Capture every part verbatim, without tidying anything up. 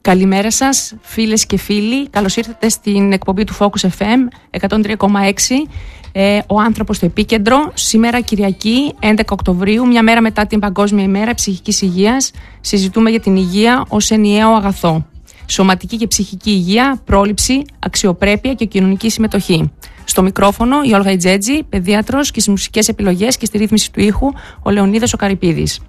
Καλημέρα σας φίλες και φίλοι, καλώς ήρθατε στην εκπομπή του Focus εφ εμ εκατόν τρία κόμμα έξι. ε, Ο άνθρωπος στο επίκεντρο. Σήμερα Κυριακή έντεκα Οκτωβρίου, μια μέρα μετά την Παγκόσμια ημέρα ψυχικής υγείας, συζητούμε για την υγεία ως ενιαίο αγαθό. Σωματική και ψυχική υγεία, πρόληψη, αξιοπρέπεια και κοινωνική συμμετοχή. Στο μικρόφωνο η Όλγα Ιτζέτζη, παιδίατρος, και στις μουσικές επιλογές και στη ρύθμιση του ήχου ο Λεωνίδας ο Καρυπίδης.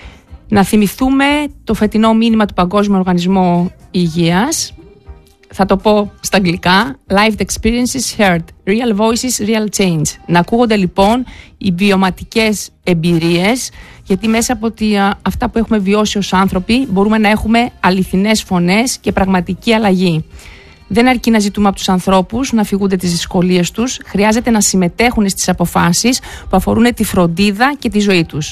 Να θυμηθούμε το φετινό μήνυμα του Παγκόσμιου Οργανισμού Υγείας. Θα το πω στα αγγλικά. Lived experiences heard. Real voices, real change. Να ακούγονται λοιπόν οι βιωματικές εμπειρίες, γιατί μέσα από τη, αυτά που έχουμε βιώσει ως άνθρωποι μπορούμε να έχουμε αληθινές φωνές και πραγματική αλλαγή. Δεν αρκεί να ζητούμε από τους ανθρώπους να φυγούνται τις δυσκολίες τους. Χρειάζεται να συμμετέχουν στις αποφάσεις που αφορούν τη φροντίδα και τη ζωή τους.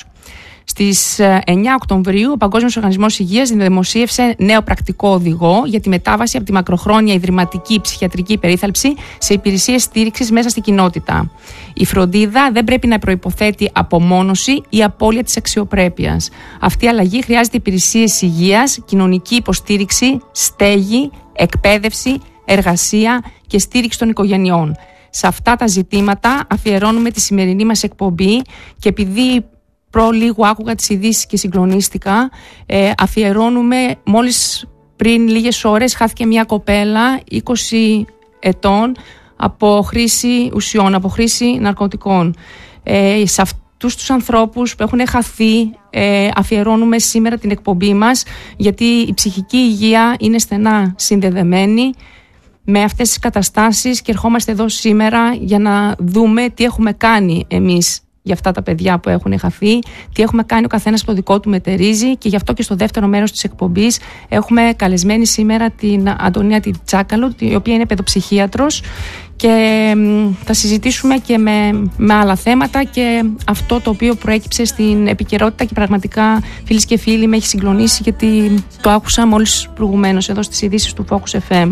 Στις εννιά Οκτωβρίου, ο Παγκόσμιος Οργανισμός Υγείας δημοσίευσε νέο πρακτικό οδηγό για τη μετάβαση από τη μακροχρόνια ιδρυματική ψυχιατρική περίθαλψη σε υπηρεσίες στήριξης μέσα στην κοινότητα. Η φροντίδα δεν πρέπει να προϋποθέτει απομόνωση ή απώλεια της αξιοπρέπειας. Αυτή η αλλαγή χρειάζεται υπηρεσίες υγείας, κοινωνική υποστήριξη, στέγη, εκπαίδευση, εργασία και στήριξη των οικογενειών. Σε αυτά τα ζητήματα αφιερώνουμε τη σημερινή μας εκπομπή, και επειδή προ λίγο άκουγα τις ειδήσεις και συγκλονίστηκα, ε, αφιερώνουμε, μόλις πριν λίγες ώρες χάθηκε μια κοπέλα είκοσι ετών από χρήση ουσιών, από χρήση ναρκωτικών. Ε, σε αυτούς τους ανθρώπους που έχουν χαθεί ε, αφιερώνουμε σήμερα την εκπομπή μας, γιατί η ψυχική υγεία είναι στενά συνδεδεμένη με αυτές τις καταστάσεις, και ερχόμαστε εδώ σήμερα για να δούμε τι έχουμε κάνει εμείς για αυτά τα παιδιά που έχουν χαθεί, τι έχουμε κάνει ο καθένας από το δικό του μετερίζει, και γι' αυτό και στο δεύτερο μέρος της εκπομπής έχουμε καλεσμένη σήμερα την Αντωνία Τσάκαλο, η οποία είναι παιδοψυχίατρος, και θα συζητήσουμε και με, με άλλα θέματα και αυτό το οποίο προέκυψε στην επικαιρότητα, και πραγματικά φίλες και φίλοι με έχει συγκλονίσει, γιατί το άκουσα μόλις προηγουμένως εδώ στις ειδήσεις του Focus εφ εμ.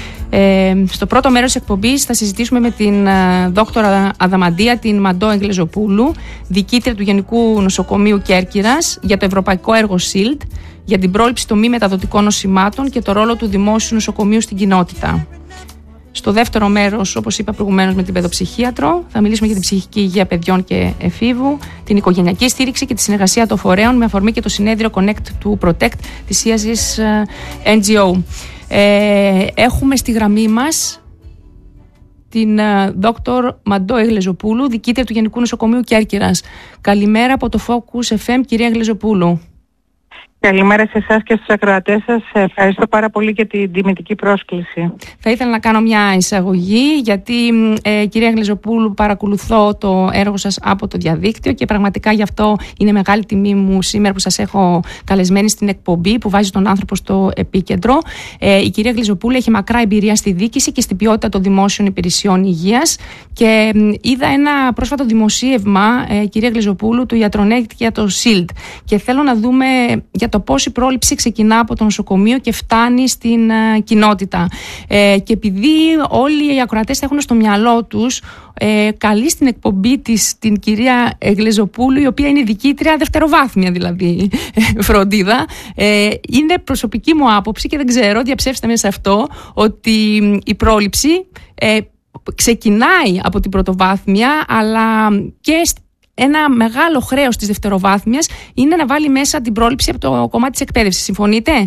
Ε, στο πρώτο μέρος της εκπομπής θα συζητήσουμε με την uh, δόκτωρα Αδαμαντία, την Μαντώ Εγγλεζοπούλου, διοικήτρια του Γενικού Νοσοκομείου Κέρκυρας, για το ευρωπαϊκό έργο σιλντ, για την πρόληψη των μη μεταδοτικών νοσημάτων και το ρόλο του δημόσιου νοσοκομείου στην κοινότητα. Στο δεύτερο μέρος, όπως είπα προηγουμένως, με την παιδοψυχίατρο, θα μιλήσουμε για την ψυχική υγεία παιδιών και εφήβου, την οικογενειακή στήριξη και τη συνεργασία των φορέων, με αφορμή και το συνέδριο Connect to Protect της Easis εν τζι ο. Ε, έχουμε στη γραμμή μας την δόκτωρ Μαντώ Εγγλεζοπούλου, διοικήτρια του Γενικού Νοσοκομείου Κέρκυρας. Καλημέρα από το Focus εφ εμ, κυρία Εγγλεζοπούλου. Καλημέρα σε εσάς και στους ακροατές σας. Ευχαριστώ πάρα πολύ για την τιμητική πρόσκληση. Θα ήθελα να κάνω μια εισαγωγή, γιατί ε, κυρία Εγγλεζοπούλου, παρακολουθώ το έργο σας από το διαδίκτυο, και πραγματικά γι' αυτό είναι μεγάλη τιμή μου σήμερα που σας έχω καλεσμένη στην εκπομπή που βάζει τον άνθρωπο στο επίκεντρο. Ε, η κυρία Εγγλεζοπούλου έχει μακρά εμπειρία στη διοίκηση και στην ποιότητα των δημόσιων υπηρεσιών υγείας, και ε, είδα ένα πρόσφατο δημοσίευμα, ε, κυρία Εγγλεζοπούλου, του Ιατρονέτ για το σιλντ, και θέλω να δούμε για το πώς η πρόληψη ξεκινά από το νοσοκομείο και φτάνει στην uh, κοινότητα. Ε, και επειδή όλοι οι ακροατές θα έχουν στο μυαλό τους, ε, καλεί στην εκπομπή της την κυρία Εγγλεζοπούλου, η οποία είναι διοικήτρια δευτεροβάθμια δηλαδή φροντίδα. Ε, είναι προσωπική μου άποψη, και δεν ξέρω, διαψεύστε με σε αυτό, ότι η πρόληψη ε, ξεκινάει από την πρωτοβάθμια, αλλά και ένα μεγάλο χρέος της δευτεροβάθμιας είναι να βάλει μέσα την πρόληψη από το κομμάτι της εκπαίδευσης. Συμφωνείτε?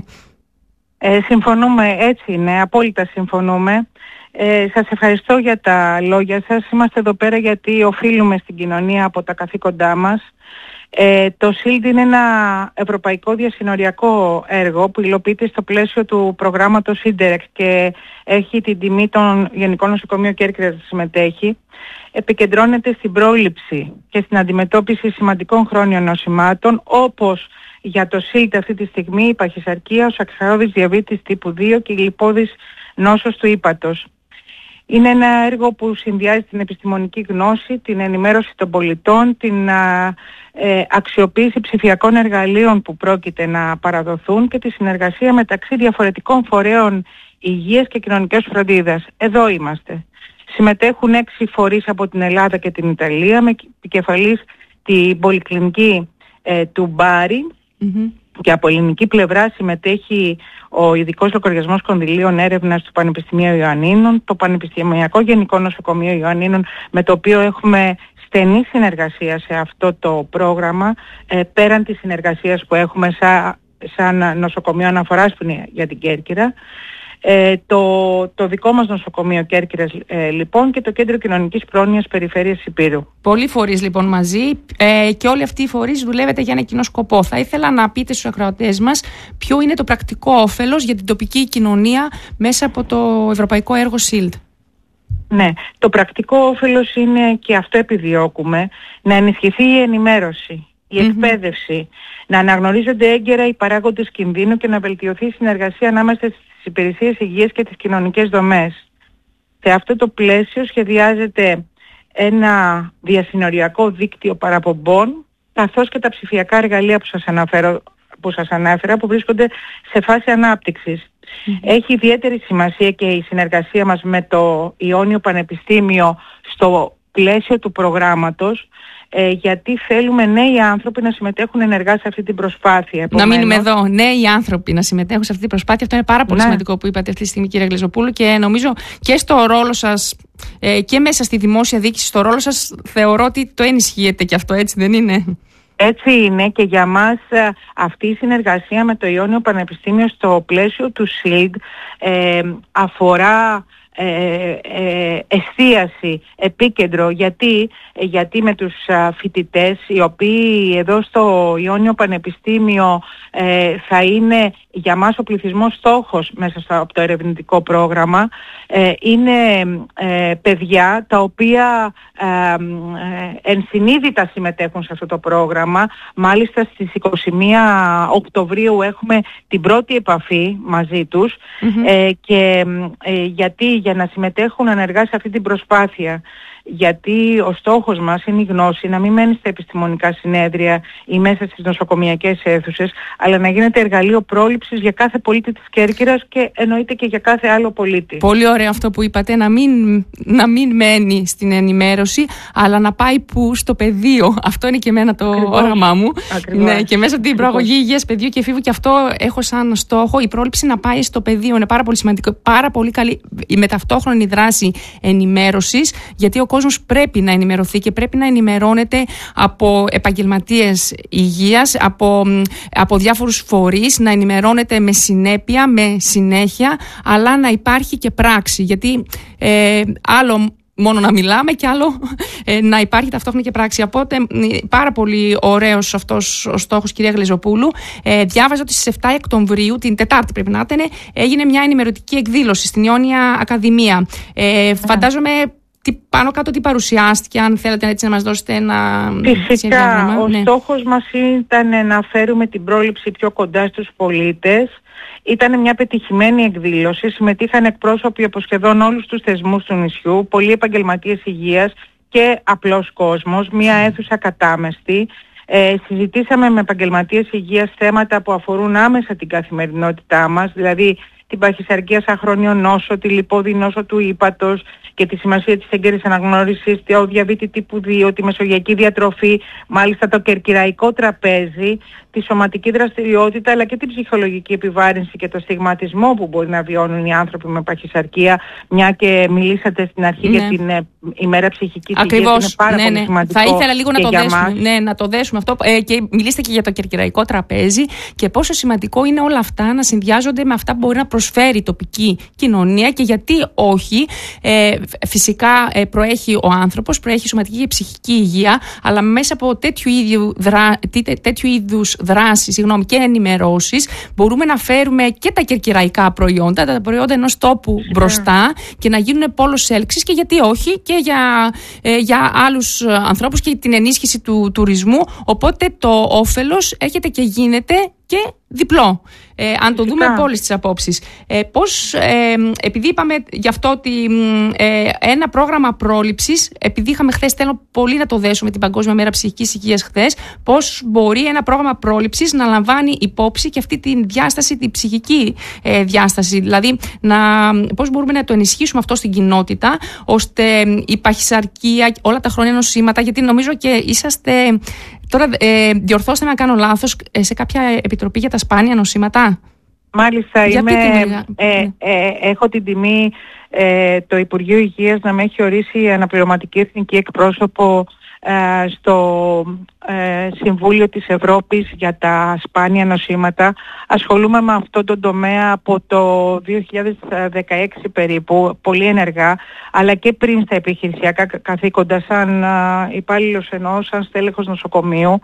Ε, συμφωνούμε, έτσι είναι, απόλυτα συμφωνούμε. Ε, σας ευχαριστώ για τα λόγια σας. Είμαστε εδώ πέρα γιατί οφείλουμε στην κοινωνία από τα καθήκοντά μας. Ε, το σιλντ είναι ένα ευρωπαϊκό διασυνοριακό έργο που υλοποιείται στο πλαίσιο του προγράμματος Ίντερεκ, και έχει την τιμή των Γενικών Νοσοκομείων Κέρκυρας να συμμετέχει. Επικεντρώνεται στην πρόληψη και στην αντιμετώπιση σημαντικών χρόνιων νοσημάτων, όπως για το σιλντ αυτή τη στιγμή η παχυσαρκία, ο σακχαρώδης διαβήτης τύπου δύο και η λιπώδης νόσος του ύπατος. Είναι ένα έργο που συνδυάζει την επιστημονική γνώση, την ενημέρωση των πολιτών, την α, ε, αξιοποίηση ψηφιακών εργαλείων που πρόκειται να παραδοθούν, και τη συνεργασία μεταξύ διαφορετικών φορέων υγείας και κοινωνικής φροντίδας. Εδώ είμαστε. Συμμετέχουν έξι φορείς από την Ελλάδα και την Ιταλία, με επικεφαλής την πολυκλινική ε, του Μπάρι, mm-hmm. και από ελληνική πλευρά συμμετέχει ο Ειδικός Λογαριασμός Κονδυλίων Έρευνας του Πανεπιστημίου Ιωαννίνων, το Πανεπιστημιακό Γενικό Νοσοκομείο Ιωαννίνων, με το οποίο έχουμε στενή συνεργασία σε αυτό το πρόγραμμα, ε, πέραν της συνεργασίας που έχουμε σαν, σαν νοσοκομείο αναφοράς που είναι για την Κέρκυρα. Ε, το, το δικό μας νοσοκομείο Κέρκυρας ε, λοιπόν και το Κέντρο Κοινωνικής Πρόνοιας Περιφέρειας Ηπείρου. Πολλοί φορείς λοιπόν μαζί ε, και όλοι αυτοί οι φορείς δουλεύετε για ένα κοινό σκοπό. Θα ήθελα να πείτε στους ακροατές μας ποιο είναι το πρακτικό όφελος για την τοπική κοινωνία μέσα από το ευρωπαϊκό έργο σιλντ. Ναι, το πρακτικό όφελος είναι, και αυτό επιδιώκουμε, να ενισχυθεί η ενημέρωση, η mm-hmm. εκπαίδευση, να αναγνωρίζονται έγκαιρα οι παράγοντες κινδύνου και να βελτιωθεί η συνεργασία ανάμεσα στις υπηρεσίες υγείας και τις κοινωνικές δομές. Σε αυτό το πλαίσιο σχεδιάζεται ένα διασυνοριακό δίκτυο παραπομπών, καθώς και τα ψηφιακά εργαλεία που σας αναφέρω, που σας ανέφερα, που βρίσκονται σε φάση ανάπτυξης. Mm-hmm. Έχει ιδιαίτερη σημασία και η συνεργασία μας με το Ιόνιο Πανεπιστήμιο στο πλαίσιο του προγράμματος, ε, γιατί θέλουμε νέοι άνθρωποι να συμμετέχουν ενεργά σε αυτή την προσπάθεια. Επομένως, να μείνουμε εδώ. Νέοι άνθρωποι να συμμετέχουν σε αυτή την προσπάθεια. Αυτό είναι πάρα πολύ ναι. σημαντικό που είπατε αυτή τη στιγμή, κύριε Γλυζοπούλου, και νομίζω και στο ρόλο σας ε, και μέσα στη δημόσια διοίκηση, στο ρόλο σας, θεωρώ ότι το ενισχύεται και αυτό, έτσι δεν είναι? Έτσι είναι, και για μας αυτή η συνεργασία με το Ιόνιο Πανεπιστήμιο στο πλαίσιο του σιλντ ε, αφορά ε, ε, εστίαση, επίκεντρο. Γιατί, γιατί με τους φοιτητές οι οποίοι εδώ στο Ιόνιο Πανεπιστήμιο ε, θα είναι για μας ο πληθυσμός στόχος μέσα στο, από το ερευνητικό πρόγραμμα, ε, είναι ε, παιδιά τα οποία ε, ε, ενσυνείδητα συμμετέχουν σε αυτό το πρόγραμμα. Μάλιστα στις είκοσι μία Οκτωβρίου έχουμε την πρώτη επαφή μαζί τους mm-hmm. ε, και ε, γιατί για να συμμετέχουν ενεργά σε αυτή την προσπάθεια. Γιατί ο στόχος μας είναι η γνώση να μην μένει στα επιστημονικά συνέδρια ή μέσα στις νοσοκομιακές αίθουσες, αλλά να γίνεται εργαλείο πρόληψης για κάθε πολίτη της Κέρκυρας και εννοείται και για κάθε άλλο πολίτη. Πολύ ωραίο αυτό που είπατε, να μην, να μην μένει στην ενημέρωση, αλλά να πάει που στο πεδίο. Αυτό είναι και εμένα το Ακριβώς. όραμά μου. Ναι, και μέσα από την προαγωγή υγείας, παιδιού και εφήβου, και αυτό έχω σαν στόχο η πρόληψη να πάει στο πεδίο. Είναι πάρα πολύ σημαντικό, πάρα πολύ καλή με ταυτόχρονη δράση ενημέρωσης, γιατί ο κόσμος πρέπει να ενημερωθεί και πρέπει να ενημερώνεται από επαγγελματίες υγείας, από, από διάφορους φορείς, να ενημερώνεται με συνέπεια, με συνέχεια, αλλά να υπάρχει και πράξη. Γιατί ε, άλλο μόνο να μιλάμε και άλλο ε, να υπάρχει ταυτόχρονα και πράξη. Οπότε πάρα πολύ ωραίος αυτός ο στόχος, κυρία Γλυζοπούλου. Ε, διάβαζα ότι στις εφτά Οκτωβρίου, την Τετάρτη πρέπει να ήταν, έγινε μια ενημερωτική εκδήλωση στην Ιόνια Ακαδημία. Ε, yeah. Φαντάζομαι τι, πάνω κάτω τι παρουσιάστηκε, αν θέλετε έτσι να μας δώσετε ένα Φυσικά, ο ναι. στόχος μας ήταν να φέρουμε την πρόληψη πιο κοντά στους πολίτες. Ήταν μια πετυχημένη εκδήλωση, συμμετείχαν εκπρόσωποι από σχεδόν όλους τους θεσμούς του νησιού, πολλοί επαγγελματίες υγείας και απλός κόσμος, μια αίθουσα κατάμεστη. Ε, συζητήσαμε με επαγγελματίες υγείας θέματα που αφορούν άμεσα την καθημερινότητά μας, δηλαδή την παχυσαρκία σαν χρόνιο νόσο, τη λιπόδη νόσο του ύπατος και τη σημασία της έγκαιρης αναγνώρισης, το διαβήτη τύπου δύο, τη μεσογειακή διατροφή, μάλιστα το κερκυραϊκό τραπέζι, τη σωματική δραστηριότητα, αλλά και την ψυχολογική επιβάρυνση και το στιγματισμό που μπορεί να βιώνουν οι άνθρωποι με παχυσαρκία, μια και μιλήσατε στην αρχή ναι. για την ε, ημέρα ψυχικής υγείας. Είναι πάρα ναι, πολύ ναι. σημαντικό. Θα ήθελα λίγο να το, δέσουμε, ναι, να το δέσουμε αυτό ε, και μιλήστε και για το κερκυραϊκό τραπέζι και πόσο σημαντικό είναι όλα αυτά να συνδυάζονται με αυτά που μπορεί να προσφέρει η τοπική κοινωνία και γιατί όχι. Ε, φυσικά ε, προέχει ο άνθρωπος, προέχει η σωματική και ψυχική υγεία, αλλά μέσα από τέτοιου, ίδιου δρα, τέτοιου είδους δράσεις συγγνώμη, και ενημερώσεις μπορούμε να φέρουμε και τα κερκυραϊκά προϊόντα, τα προϊόντα ενός τόπου yeah. μπροστά και να γίνουν πόλος έλξης και γιατί όχι και για, ε, για άλλους ανθρώπους και την ενίσχυση του τουρισμού. Οπότε το όφελος έρχεται και γίνεται και διπλό, ε, αν το δούμε από όλες τις απόψεις. Ε, πώς, ε, επειδή είπαμε γι' αυτό ότι ε, ένα πρόγραμμα πρόληψης, επειδή είχαμε χθες, θέλω πολύ να το δέσω με την Παγκόσμια Μέρα Ψυχικής Υγείας χθες, πώς μπορεί ένα πρόγραμμα πρόληψης να λαμβάνει υπόψη και αυτή τη διάσταση, τη ψυχική ε, διάσταση, δηλαδή να, πώς μπορούμε να το ενισχύσουμε αυτό στην κοινότητα, ώστε η παχυσαρκία, όλα τα χρόνια νοσήματα, γιατί νομίζω και είσαστε... Τώρα, ε, διορθώστε με αν κάνω λάθος, σε κάποια επιτροπή για τα σπάνια νοσήματα. Μάλιστα, είμαι, ε, ε, έχω την τιμή ε, το Υπουργείο Υγείας να με έχει ορίσει αναπληρωματική εθνική εκπρόσωπο ε, στο ε, Συμβούλιο της Ευρώπης για τα σπάνια νοσήματα. Ασχολούμαι με αυτό το τομέα από το δύο χιλιάδες δεκαέξι περίπου, πολύ ενεργά, αλλά και πριν στα επιχειρησιακά καθήκοντα σαν ε, υπάλληλος εννοώ, σαν στέλεχος νοσοκομείου.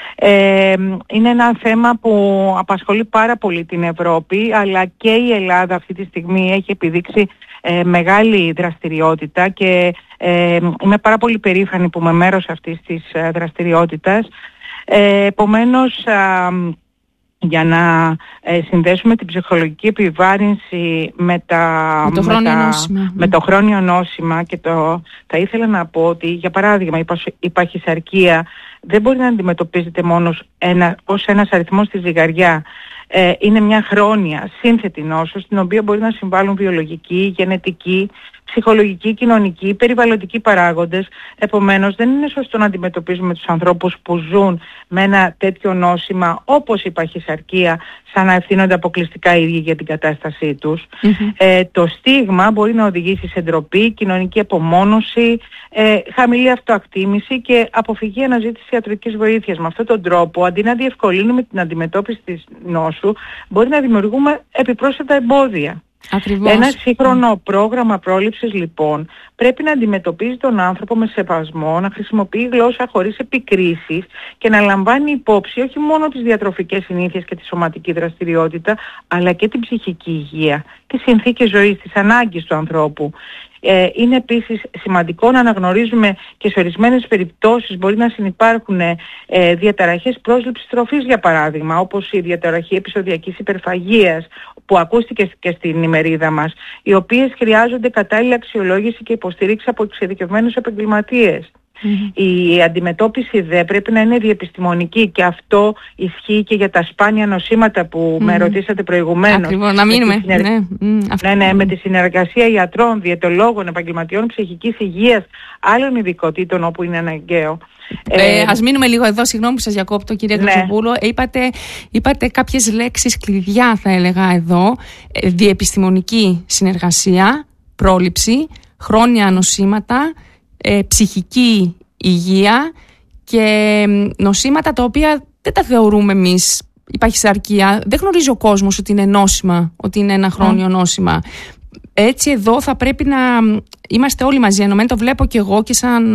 Ε, είναι ένα θέμα που απασχολεί πάρα πολύ την Ευρώπη, αλλά και η Ελλάδα αυτή τη στιγμή έχει επιδείξει ε, μεγάλη δραστηριότητα και ε, είμαι πάρα πολύ περήφανη που είμαι μέρος αυτής της ε, δραστηριότητας. Ε, επομένως, α, για να ε, συνδέσουμε την ψυχολογική επιβάρυνση με, τα, με, το, με, χρόνιο τα, νόσημα. με το χρόνιο νόσημα και το, θα ήθελα να πω ότι, για παράδειγμα, η, παχ, η παχυσαρκία δεν μπορεί να αντιμετωπίζεται μόνο ένα, ως ένας αριθμός στη ζυγαριά. Ε, είναι μια χρόνια σύνθετη νόσος, στην οποία μπορεί να συμβάλλουν βιολογικοί, γενετικοί, ψυχολογικοί, κοινωνικοί, περιβαλλοντικοί παράγοντες. Επομένως, δεν είναι σωστό να αντιμετωπίζουμε τους ανθρώπους που ζουν με ένα τέτοιο νόσημα όπως η παχυσαρκία σαν να ευθύνονται αποκλειστικά οι ίδιοι για την κατάστασή τους. Mm-hmm. Ε, το στίγμα μπορεί να οδηγήσει σε ντροπή, κοινωνική απομόνωση, ε, χαμηλή αυτοακτίμηση και αποφυγή αναζήτηση ιατρικής βοήθειας. Με αυτόν τον τρόπο, αντί να διευκολύνουμε την αντιμετώπιση της νόσου, μπορεί να δημιουργούμε επιπρόσθετα εμπόδια. Ακριβώς. Ένα σύγχρονο πρόγραμμα πρόληψης λοιπόν πρέπει να αντιμετωπίζει τον άνθρωπο με σεβασμό, να χρησιμοποιεί γλώσσα χωρίς επικρίσεις και να λαμβάνει υπόψη όχι μόνο τις διατροφικές συνήθειες και τη σωματική δραστηριότητα, αλλά και την ψυχική υγεία, τις συνθήκες ζωής, τις ανάγκες του ανθρώπου. Ε, είναι επίσης σημαντικό να αναγνωρίζουμε και σε ορισμένες περιπτώσεις μπορεί να συνυπάρχουν ε, διαταραχές πρόσληψης τροφής, για παράδειγμα, όπως η διαταραχή επεισοδιακής υπερφαγίας που ακούστηκε και στην ημερίδα μας, οι οποίες χρειάζονται κατάλληλη αξιολόγηση και υποστήριξη από εξειδικευμένους επαγγελματίες. Mm-hmm. Η αντιμετώπιση δε πρέπει να είναι διεπιστημονική και αυτό ισχύει και για τα σπάνια νοσήματα που mm-hmm. με ρωτήσατε προηγουμένως. Ακριβώς, να μείνουμε. Συνεργ... Ναι. Mm, ναι, ναι, mm. με τη συνεργασία ιατρών, διαιτολόγων, επαγγελματιών ψυχικής υγείας, άλλων ειδικοτήτων όπου είναι αναγκαίο. Ε, ε, ας μείνουμε λίγο εδώ, συγγνώμη που σας διακόπτω κύριε ναι. Χρυσοπούλο. Είπατε, είπατε κάποιες λέξεις κλειδιά, θα έλεγα εδώ. Ε, διεπιστημονική συνεργασία, πρόληψη, χρόνια νοσήματα, ε, ψυχική υγεία και νοσήματα τα οποία δεν τα θεωρούμε εμείς. Η παχυσαρκία δεν γνωρίζει ο κόσμος ότι είναι νόσημα, ότι είναι ένα χρόνιο mm. νόσημα. Έτσι εδώ θα πρέπει να είμαστε όλοι μαζί ενωμένοι. Το βλέπω και εγώ και σαν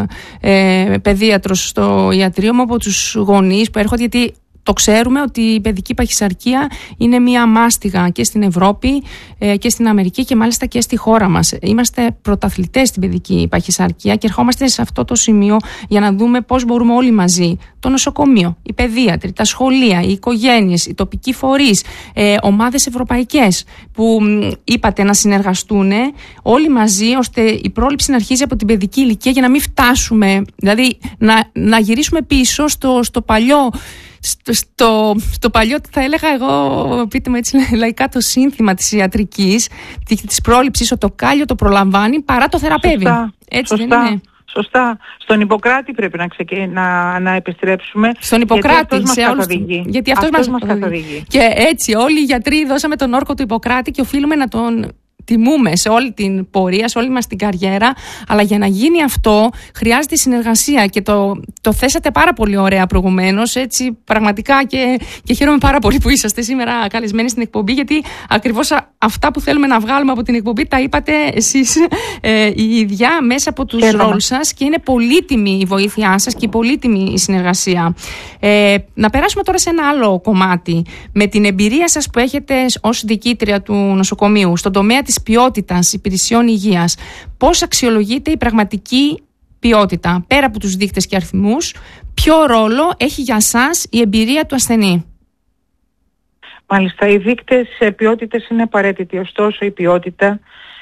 ε, παιδίατρος στο ιατρείο μου από τους γονείς που έρχονται, γιατί το ξέρουμε ότι η παιδική παχυσαρκία είναι μία μάστιγα και στην Ευρώπη ε, και στην Αμερική και μάλιστα και στη χώρα μας. Είμαστε πρωταθλητές στην παιδική παχυσαρκία και ερχόμαστε σε αυτό το σημείο για να δούμε πώς μπορούμε όλοι μαζί, το νοσοκομείο, οι παιδίατροι, τα σχολεία, οι οικογένειες, οι τοπικοί φορείς, ε, ομάδες ευρωπαϊκές που μ, είπατε να συνεργαστούν όλοι μαζί, ώστε η πρόληψη να αρχίζει από την παιδική ηλικία για να μην φτάσουμε, δηλαδή να, να γυρίσουμε πίσω στο, στο παλιό. Στο, στο, στο παλιό, θα έλεγα εγώ, πείτε μου έτσι λαϊκά, το σύνθημα της ιατρικής, της πρόληψης, ότι το κάλλιο το προλαμβάνει παρά το θεραπεύει. Σωστά, έτσι σωστά, δεν είναι? Σωστά. Στον Ιπποκράτη πρέπει να, ξεκι... να, να επιστρέψουμε. Στον Ιπποκράτη, γιατί αυτός σε μας όλους... καθοδηγεί. Γιατί αυτός, αυτός μας, μας καθοδηγεί. Και έτσι όλοι οι γιατροί δώσαμε τον όρκο του Ιπποκράτη και οφείλουμε να τον τιμούμε σε όλη την πορεία, σε όλη μας την καριέρα, αλλά για να γίνει αυτό χρειάζεται συνεργασία και το, το θέσατε πάρα πολύ ωραία προηγουμένως, έτσι πραγματικά, και, και χαίρομαι πάρα πολύ που είσαστε σήμερα καλεσμένοι στην εκπομπή, γιατί ακριβώς αυτά που θέλουμε να βγάλουμε από την εκπομπή τα είπατε εσείς ε, η ίδια μέσα από τους ρόλους σας και είναι πολύτιμη η βοήθειά σας και πολύτιμη η συνεργασία. Ε, να περάσουμε τώρα σε ένα άλλο κομμάτι. Με την εμπειρία σας που έχετε ως διοικήτρια του νοσοκομείου στον τομέα της ποιότητας υπηρεσιών υγείας, πώς αξιολογείται η πραγματική ποιότητα, πέρα από τους δείκτες και αριθμούς, ποιο ρόλο έχει για σας η εμπειρία του ασθενή? Μάλιστα, οι δείκτες ποιότητας είναι απαραίτητοι, ωστόσο η ποιότητα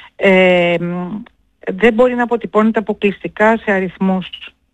ε, δεν μπορεί να αποτυπώνεται αποκλειστικά σε αριθμούς.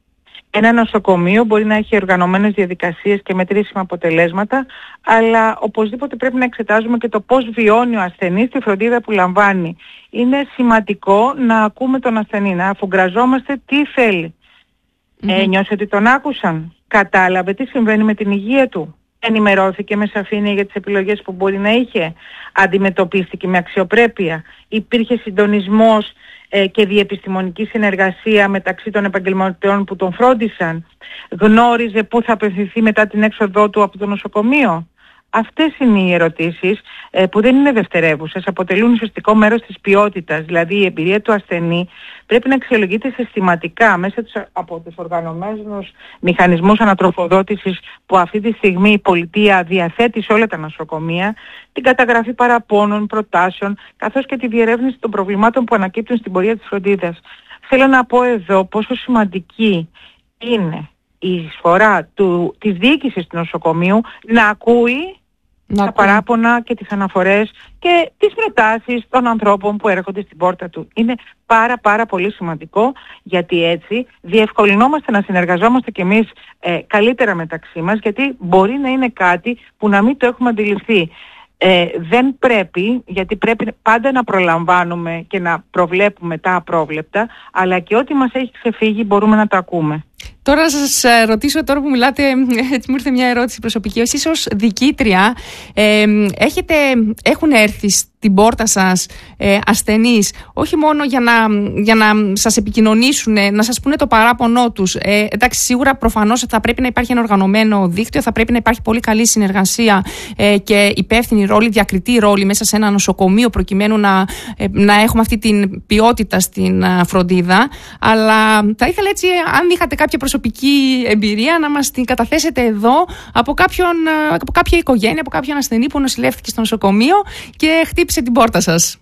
Ένα νοσοκομείο μπορεί να έχει οργανωμένες διαδικασίες και μετρήσιμα αποτελέσματα, αλλά οπωσδήποτε πρέπει να εξετάζουμε και το πώς βιώνει ο ασθενής τη φροντίδα που λαμβάνει. Είναι σημαντικό να ακούμε τον ασθενή, να αφουγκραζόμαστε τι θέλει. Mm-hmm. Ε, νιώσε ότι τον άκουσαν, κατάλαβε τι συμβαίνει με την υγεία του, ενημερώθηκε με σαφήνεια για τις επιλογές που μπορεί να είχε, αντιμετωπίστηκε με αξιοπρέπεια, υπήρχε συντονισμός ε, και διεπιστημονική συνεργασία μεταξύ των επαγγελματιών που τον φρόντισαν, γνώριζε πού θα απευθυνθεί μετά την έξοδό του από το νοσοκομείο. Αυτές είναι οι ερωτήσεις ε, που δεν είναι δευτερεύουσες, αποτελούν ουσιαστικό μέρος της ποιότητας. Δηλαδή η εμπειρία του ασθενή πρέπει να αξιολογείται συστηματικά μέσα τους, από τους οργανωμένους μηχανισμούς ανατροφοδότησης που αυτή τη στιγμή η πολιτεία διαθέτει σε όλα τα νοσοκομεία, την καταγραφή παραπώνων, προτάσεων, καθώς και τη διερεύνηση των προβλημάτων που ανακύπτουν στην πορεία της φροντίδας. Θέλω να πω εδώ πόσο σημαντική είναι η εισφορά του, της διοίκησης του νοσοκομείου να ακούει να τα παράπονα και τις αναφορές και τις προτάσεις των ανθρώπων που έρχονται στην πόρτα του. Είναι πάρα πάρα πολύ σημαντικό, γιατί έτσι διευκολυνόμαστε να συνεργαζόμαστε κι εμείς ε, καλύτερα μεταξύ μας, γιατί μπορεί να είναι κάτι που να μην το έχουμε αντιληφθεί. Ε, δεν πρέπει, γιατί πρέπει πάντα να προλαμβάνουμε και να προβλέπουμε τα απρόβλεπτα, αλλά και ό,τι μας έχει ξεφύγει μπορούμε να το ακούμε. Τώρα να σας ρωτήσω, τώρα που μιλάτε, έτσι μου ήρθε μια ερώτηση προσωπική. Εσείς ως διοικήτρια, ε, έχετε, έχουν έρθει στην πόρτα σας ε, ασθενείς, όχι μόνο για να, για να σας επικοινωνήσουν, να σας πούνε το παράπονό τους. Ε, εντάξει, σίγουρα προφανώς θα πρέπει να υπάρχει ένα οργανωμένο δίκτυο, θα πρέπει να υπάρχει πολύ καλή συνεργασία ε, και υπεύθυνη ρόλη, διακριτή ρόλη μέσα σε ένα νοσοκομείο, προκειμένου να, ε, να έχουμε αυτή την ποιότητα στην uh, φροντίδα. Αλλά θα ήθελα έτσι, αν είχατε κάποια προσωπική εμπειρία, να μας την καταθέσετε εδώ από, κάποιον, από κάποια οικογένεια, από κάποιον ασθενή που νοσηλεύτηκε στο νοσοκομείο και χτύπησε την πόρτα σας.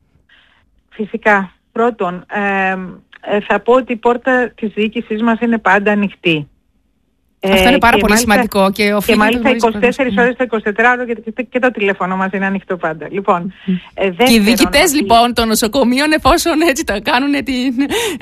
Φυσικά. Πρώτον, ε, ε, θα πω ότι η πόρτα της διοίκησής μας είναι πάντα ανοιχτή. Αυτό είναι πάρα πολύ μάλιστα, σημαντικό. Και, και μάλιστα είκοσι τέσσερις ώρες το εικοσιτετράωρο και, και το τηλέφωνο μας είναι ανοιχτό πάντα. Λοιπόν, ε, και οι διοικητές λοιπόν των νοσοκομείων, εφόσον έτσι τα κάνουν τη,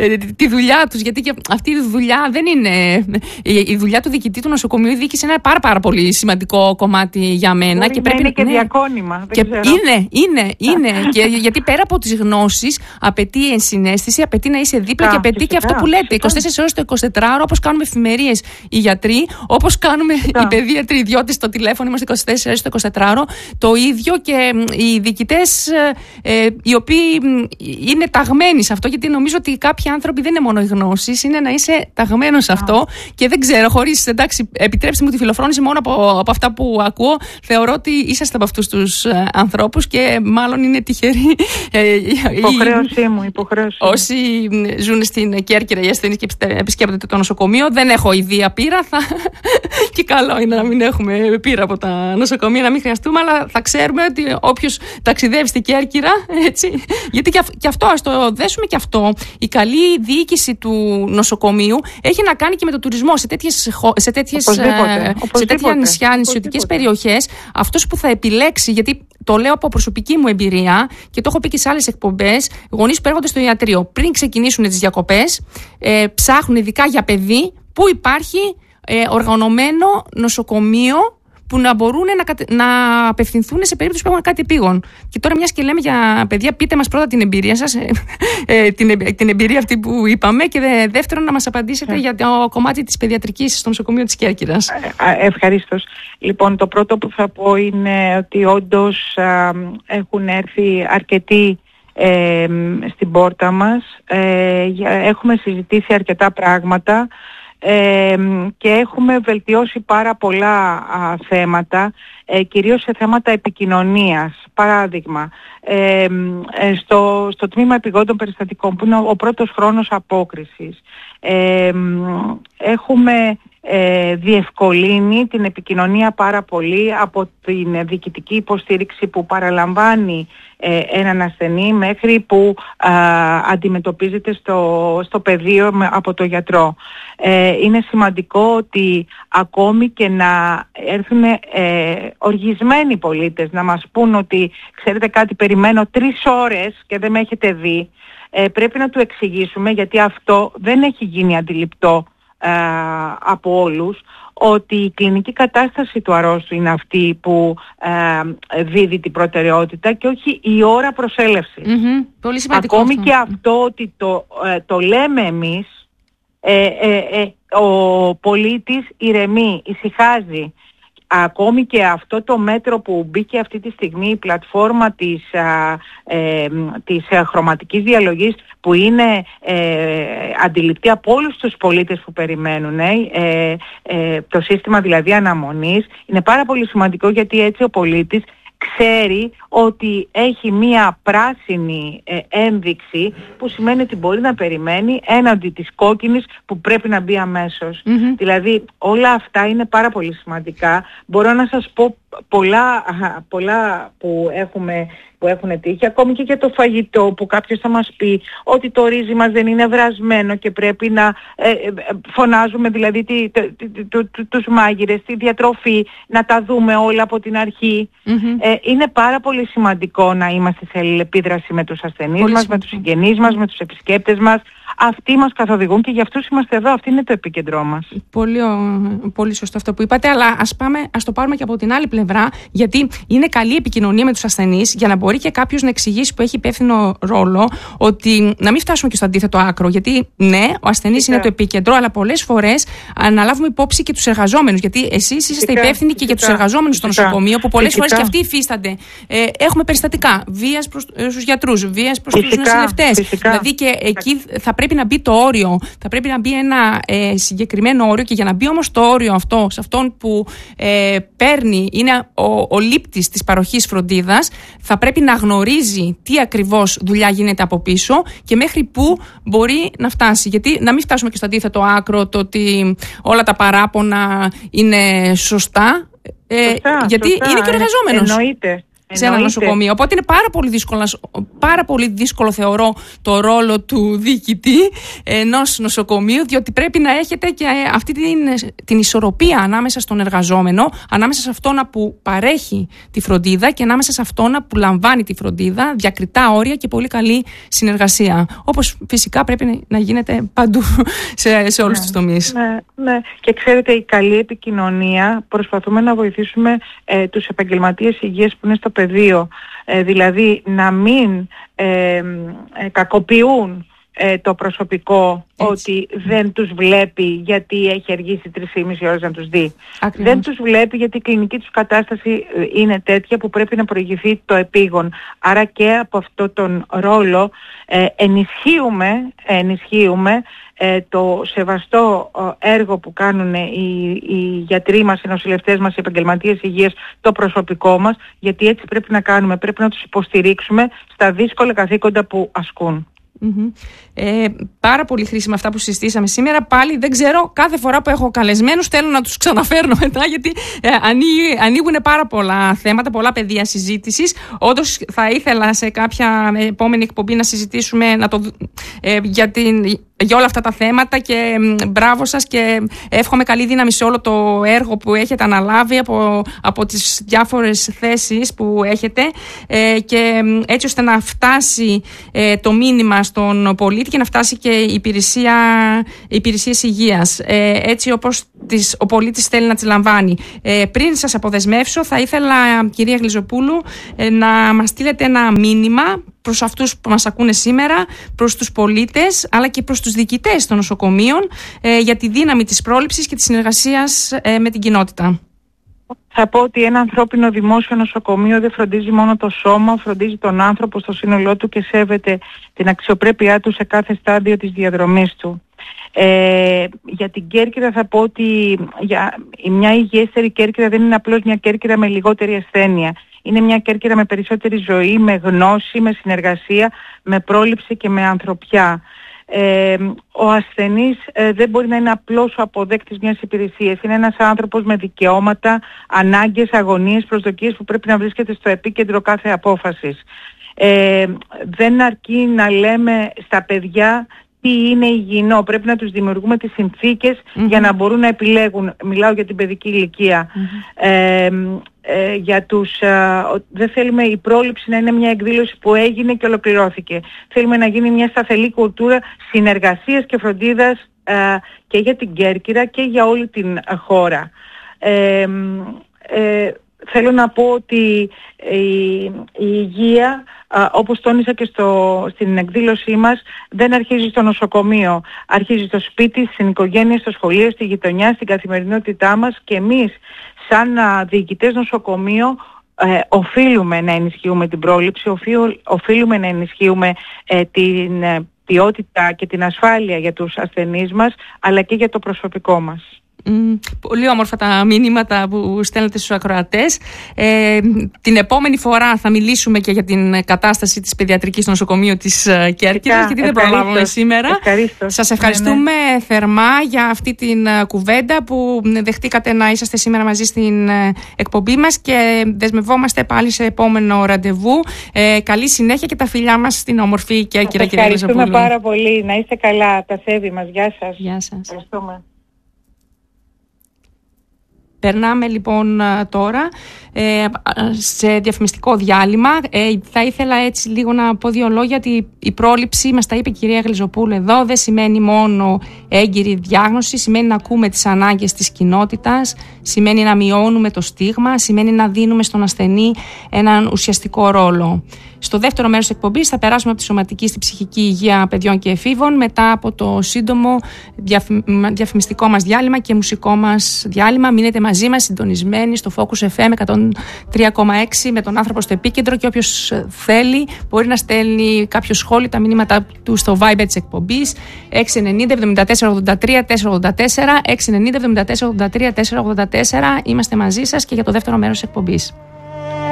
τη δουλειά τους, γιατί και αυτή η δουλειά δεν είναι. Η δουλειά του διοικητή του νοσοκομείου, η διοίκηση είναι ένα πάρα, πάρα πολύ σημαντικό κομμάτι για μένα. Μπορεί και να πρέπει είναι και ναι, διακόνημα. Και δεν ξέρω. Είναι, είναι, είναι. και, γιατί πέρα από τις γνώσεις, απαιτεί ενσυναίσθηση, απαιτεί να είσαι δίπλα, και απαιτεί φυσικά, και αυτό που λέτε. είκοσι τέσσερις ώρες το εικοσιτετράωρο, όπως κάνουμε εφημερίες οι γιατροί, όπως κάνουμε οι παιδίατροι ιδιώτες στο τηλέφωνο, είμαστε είκοσι τέσσερις ώρες το εικοσιτετράωρο. Το ίδιο και οι διοικητές, ε, οι οποίοι είναι ταγμένοι σε αυτό, γιατί νομίζω ότι κάποιοι άνθρωποι δεν είναι μόνο οι γνώσεις, είναι να είσαι ταγμένος σε αυτό. Και δεν ξέρω, χωρίς, εντάξει, επιτρέψτε μου τη φιλοφρόνηση, μόνο από, από αυτά που ακούω, θεωρώ ότι είσαστε από αυτούς τους ε, ανθρώπους και μάλλον είναι τυχεροί. Ε, υποχρέωσή μου, υποχρέωσή μου. Όσοι ζουν στην Κέρκυρα, οι ασθενείς και επισκέπτονται το νοσοκομείο, δεν έχω ιδία πείρα. Θα... και καλό είναι να μην έχουμε πείρα από τα νοσοκομεία, να μην χρειαστούμε, αλλά θα ξέρουμε ότι όποιος ταξιδεύει στην Κέρκυρα, έτσι. Γιατί και, και αυτό, ας το δέσουμε και αυτό. Η καλή διοίκηση του νοσοκομείου έχει να κάνει και με το τουρισμό σε τέτοιες, σε τέτοιες, οπωσδήποτε, σε τέτοια νησιά, νησιωτικές περιοχές. Αυτός που θα επιλέξει, γιατί το λέω από προσωπική μου εμπειρία και το έχω πει και σε άλλες εκπομπές, γονείς που έρχονται στο ιατρείο πριν ξεκινήσουν τις διακοπές, ε, ψάχνουν ειδικά για παιδί που υπάρχει ε, οργανωμένο νοσοκομείο που να μπορούν να, κατε... να απευθυνθούν σε περίπτωση που έχουν κάτι επίγον. Και τώρα, μιας και λέμε για παιδιά, πείτε μας πρώτα την εμπειρία σας, ε, την, την εμπειρία αυτή που είπαμε, και δε, δεύτερον να μας απαντήσετε yeah. για το κομμάτι της παιδιατρικής στο νοσοκομείο της Κέρκυρας. Ευχαρίστως. Λοιπόν, το πρώτο που θα πω είναι ότι όντως α, έχουν έρθει αρκετοί ε, στην πόρτα μας. Ε, έχουμε συζητήσει αρκετά πράγματα. Ε, και έχουμε βελτιώσει πάρα πολλά α, θέματα, ε, κυρίως σε θέματα επικοινωνίας. Παράδειγμα, ε, ε, στο, στο τμήμα επιγόντων περιστατικών, που είναι ο, ο πρώτος χρόνος απόκρισης, ε, έχουμε ε, διευκολύνει την επικοινωνία πάρα πολύ από την διοικητική υποστήριξη που παραλαμβάνει ε, έναν ασθενή μέχρι που α, αντιμετωπίζεται στο, στο πεδίο με, από το γιατρό. Ε, είναι σημαντικό ότι ακόμη και να έρθουν ε, οργισμένοι πολίτες να μας πούν ότι ξέρετε κάτι, περιμένω τρεις ώρες και δεν με έχετε δει, ε, πρέπει να του εξηγήσουμε, γιατί αυτό δεν έχει γίνει αντιληπτό ε, από όλους, ότι η κλινική κατάσταση του αρρώστου είναι αυτή που ε, δίδει την προτεραιότητα και όχι η ώρα προσέλευσης. Mm-hmm. Πολύ σημαντικό. Ακόμη αυτό. και αυτό ότι το, ε, το λέμε εμείς, ε, ε, ε, ο πολίτης ηρεμεί, ησυχάζει. Ακόμη και αυτό το μέτρο που μπήκε αυτή τη στιγμή, η πλατφόρμα της, α, ε, της α, χρωματικής διαλογής, που είναι ε, αντιληπτή από όλους τους πολίτες που περιμένουν, ε, ε, ε, το σύστημα δηλαδή αναμονής, είναι πάρα πολύ σημαντικό, γιατί έτσι ο πολίτης ξέρει ότι έχει μία πράσινη ε, ένδειξη, που σημαίνει ότι μπορεί να περιμένει έναντι της κόκκινης που πρέπει να μπει αμέσως. Mm-hmm. Δηλαδή όλα αυτά είναι πάρα πολύ σημαντικά. Μπορώ να σας πω πολλά, πολλά που έχουμε που έχουν τύχει, ακόμη και για το φαγητό, που κάποιος θα μας πει ότι το ρύζι μας δεν είναι βρασμένο και πρέπει να ε, ε, φωνάζουμε δηλαδή τη, το, το, το, τους μάγειρες, τη διατροφή, να τα δούμε όλα από την αρχή. Mm-hmm. Ε, είναι πάρα πολύ σημαντικό να είμαστε σε αλληλεπίδραση με τους ασθενείς πολύ μας, σημαντικό. Με τους συγγενείς μας, με τους επισκέπτες μας. Αυτοί μας καθοδηγούν και γι' αυτούς είμαστε εδώ. Αυτή είναι το επίκεντρό μας. Πολύ, πολύ σωστό αυτό που είπατε, αλλά ας, πάμε, ας το πάρουμε και από την άλλη πλευρά, γιατί είναι καλή επικοινωνία με τους ασθενείς για να μπορεί και κάποιος να εξηγήσει, που έχει υπεύθυνο ρόλο, ότι να μην φτάσουμε και στο αντίθετο άκρο. Γιατί ναι, ο ασθενής είναι το επίκεντρο, αλλά πολλές φορές αναλάβουμε υπόψη και τους εργαζόμενους. Γιατί εσείς είστε υπεύθυνοι και για τους εργαζόμενους στο νοσοκομείο, που πολλές φορές και αυτοί υφίστανται. Ε, έχουμε περιστατικά βίας προς τους γιατρούς, βίας προς τους νοσηλευτές. Δηλαδή και εκεί θα πρέπει να μπει το όριο, θα πρέπει να μπει ένα ε, συγκεκριμένο όριο, και για να μπει όμως το όριο αυτό σε αυτόν που ε, παίρνει, είναι ο, ο λήπτης της παροχής φροντίδας, θα πρέπει να γνωρίζει τι ακριβώς δουλειά γίνεται από πίσω και μέχρι πού μπορεί να φτάσει. Γιατί να μην φτάσουμε και στο αντίθετο άκρο, το ότι όλα τα παράπονα είναι σωστά, ε, σωστά γιατί σωστά. είναι και ο εργαζόμενος. Εννοείται. Σε ένα νοσοκομείο. Οπότε είναι πάρα πολύ δύσκολο, πάρα πολύ δύσκολο θεωρώ το ρόλο του διοικητή ενός νοσοκομείου, διότι πρέπει να έχετε και αυτή την, την ισορροπία ανάμεσα στον εργαζόμενο, ανάμεσα σε αυτόν που παρέχει τη φροντίδα και ανάμεσα σε αυτόν που λαμβάνει τη φροντίδα, διακριτά όρια και πολύ καλή συνεργασία. Όπως φυσικά πρέπει να γίνεται παντού σε, σε όλους ναι, τους τομείς. Ναι, ναι. Και ξέρετε, η καλή επικοινωνία, προσπαθούμε να βοηθήσουμε ε, τους επαγγελματίες υγείας που είναι στο πεδίο, ε, δηλαδή να μην ε, ε, κακοποιούν ε, το προσωπικό. Έτσι. Ότι δεν τους βλέπει γιατί έχει αργήσει τρεις και μισή ώρες να τους δει. Ακριβώς. Δεν τους βλέπει γιατί η κλινική τους κατάσταση είναι τέτοια που πρέπει να προηγηθεί το επίγον. Άρα και από αυτό τον ρόλο ε, ενισχύουμε, ενισχύουμε ε, το σεβαστό έργο που κάνουν οι, οι γιατροί μας, οι νοσηλευτές μας, οι επαγγελματίες υγείας, το προσωπικό μας, γιατί έτσι πρέπει να κάνουμε, πρέπει να τους υποστηρίξουμε στα δύσκολα καθήκοντα που ασκούν. Mm-hmm. Ε, πάρα πολύ χρήσιμα αυτά που συζητήσαμε σήμερα. Πάλι δεν ξέρω, κάθε φορά που έχω καλεσμένους θέλω να τους ξαναφέρνω μετά, γιατί ε, ανοίγει, ανοίγουν πάρα πολλά θέματα, πολλά πεδία συζήτησης. Όντως θα ήθελα σε κάποια επόμενη εκπομπή να συζητήσουμε να το, ε, για, την, για όλα αυτά τα θέματα, και ε, μπράβο σας και εύχομαι καλή δύναμη σε όλο το έργο που έχετε αναλάβει από, από τις διάφορες θέσεις που έχετε, ε, και ε, έτσι ώστε να φτάσει ε, το μήνυμα στον πολίτη και να φτάσει και η υπηρεσία, οι υπηρεσίες υγείας, ε, έτσι όπως τις, ο πολίτης θέλει να τις λαμβάνει. Ε, πριν σας αποδεσμεύσω, θα ήθελα, κυρία Γλυζοπούλου, ε, να μας στείλετε ένα μήνυμα προς αυτούς που μας ακούνε σήμερα, προς τους πολίτες, αλλά και προς τους διοικητές των νοσοκομείων, ε, για τη δύναμη της πρόληψης και της συνεργασίας ε, με την κοινότητα. Θα πω ότι ένα ανθρώπινο δημόσιο νοσοκομείο δεν φροντίζει μόνο το σώμα, φροντίζει τον άνθρωπο στο σύνολό του και σέβεται την αξιοπρέπειά του σε κάθε στάδιο της διαδρομής του. Ε, για την Κέρκυρα θα πω ότι για, μια υγιέστερη Κέρκυρα δεν είναι απλώς μια Κέρκυρα με λιγότερη ασθένεια. Είναι μια Κέρκυρα με περισσότερη ζωή, με γνώση, με συνεργασία, με πρόληψη και με ανθρωπιά. Ε, ο ασθενής ε, δεν μπορεί να είναι απλώς ο αποδέκτης μιας υπηρεσίας. Είναι ένας άνθρωπος με δικαιώματα, ανάγκες, αγωνίες, προσδοκίες που πρέπει να βρίσκεται στο επίκεντρο κάθε απόφασης. Ε, δεν αρκεί να λέμε στα παιδιά τι είναι υγιεινό. Πρέπει να τους δημιουργούμε τις συνθήκες mm-hmm. για να μπορούν να επιλέγουν. Μιλάω για την παιδική ηλικία. Mm-hmm. Ε, ε, για τους, ε, δεν θέλουμε η πρόληψη να είναι μια εκδήλωση που έγινε και ολοκληρώθηκε. Θέλουμε να γίνει μια σταθερή κουλτούρα συνεργασίας και φροντίδας ε, και για την Κέρκυρα και για όλη την χώρα. Ε, ε, Θέλω να πω ότι η, η υγεία, α, όπως τόνισα και στο, στην εκδήλωσή μας, δεν αρχίζει στο νοσοκομείο. Αρχίζει στο σπίτι, στην οικογένεια, στο σχολείο, στη γειτονιά, στην καθημερινότητά μας, και εμείς σαν α, διοικητές νοσοκομείο ε, οφείλουμε να ενισχύουμε την πρόληψη, οφείλουμε, οφείλουμε να ενισχύουμε ε, την ε, ποιότητα και την ασφάλεια για τους ασθενείς μας, αλλά και για το προσωπικό μας. Mm, πολύ όμορφα τα μηνύματα που στέλνετε στους ακροατές. Ε, την επόμενη φορά θα μιλήσουμε και για την κατάσταση της παιδιατρικής στο νοσοκομείο της Κέρκυρας, γιατί δεν προλάβουμε σήμερα. Ευχαρίστως. Σας ευχαριστούμε ναι, ναι. θερμά για αυτή την κουβέντα που δεχτήκατε να είσαστε σήμερα μαζί στην εκπομπή μας, και δεσμευόμαστε πάλι σε επόμενο ραντεβού. Ε, καλή συνέχεια και τα φιλιά μας στην όμορφη Κέρκυρα, κυρία Ριζοπούλου. Ευχαριστούμε πάρα πολύ. Να είστε καλά. Τα σέβη μας. Γεια σας. Γεια σας. Ευχαριστούμε. Περνάμε λοιπόν τώρα ε, σε διαφημιστικό διάλειμμα. Ε, θα ήθελα έτσι λίγο να πω δύο λόγια, ότι η πρόληψη, μας τα είπε η κυρία Γλυζοπούλου εδώ, δεν σημαίνει μόνο έγκυρη διάγνωση, σημαίνει να ακούμε τις ανάγκες της κοινότητας, σημαίνει να μειώνουμε το στίγμα, σημαίνει να δίνουμε στον ασθενή έναν ουσιαστικό ρόλο. Στο δεύτερο μέρος της εκπομπής θα περάσουμε από τη σωματική στη ψυχική υγεία παιδιών και εφήβων, μετά από το σύντομο διαφημιστικό μας διάλειμμα και μουσικό μας διάλειμμα. Μείνετε μαζί μας συντονισμένοι στο Focus εφ εμ εκατόν τρία κόμμα έξι με τον άνθρωπο στο επίκεντρο, και όποιος θέλει μπορεί να στέλνει κάποιο σχόλιο, τα μηνύματα του στο Viber της εκπομπής έξι εννιά μηδέν εβδομήντα τέσσερα ογδόντα τρία τετρακόσια ογδόντα τέσσερα έξι εννιά εβδομήντα τέσσερα ογδόντα τρία τετρακόσια ογδόντα τέσσερα. Είμαστε μαζί σας και για το δεύτερο μέρος της εκπομπής.